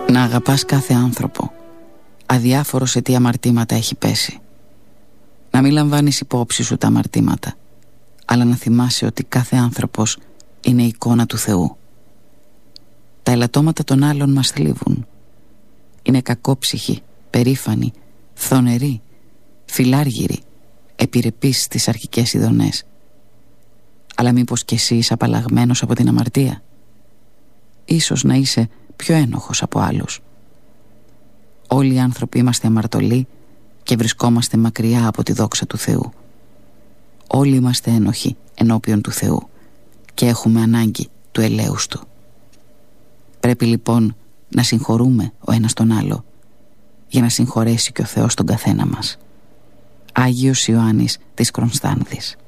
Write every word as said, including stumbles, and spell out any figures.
Να αγαπάς κάθε άνθρωπο, αδιάφορο σε τι αμαρτήματα έχει πέσει. Να μην λαμβάνεις υπόψη σου τα αμαρτήματα, αλλά να θυμάσαι ότι κάθε άνθρωπος είναι εικόνα του Θεού. Τα ελαττώματα των άλλων μας θλίβουν. Είναι κακόψυχοι, περήφανοι, φθονεροί, φιλάργυροι, επιρρεπείς στις αρχικές ειδονές. Αλλά μήπως κι εσύ είσαι απαλλαγμένος από την αμαρτία? Ίσως να είσαι πιο ένοχος από άλλους. Όλοι οι άνθρωποι είμαστε αμαρτωλοί και βρισκόμαστε μακριά από τη δόξα του Θεού. Όλοι είμαστε ένοχοι ενώπιον του Θεού και έχουμε ανάγκη του ελέους Του. Πρέπει λοιπόν να συγχωρούμε ο ένας τον άλλο, για να συγχωρέσει και ο Θεός τον καθένα μας. Άγιος Ιωάννης της Κωνστάνθης.